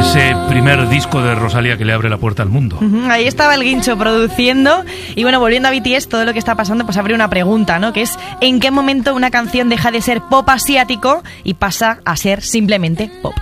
ese primer disco de Rosalía que le abre la puerta al mundo. Ahí estaba el Guincho produciendo. Y bueno, volviendo a BTS, todo lo que está pasando, pues abre una pregunta, ¿no? Que es, ¿en qué momento una canción deja de ser pop asiático y pasa a ser simplemente pop?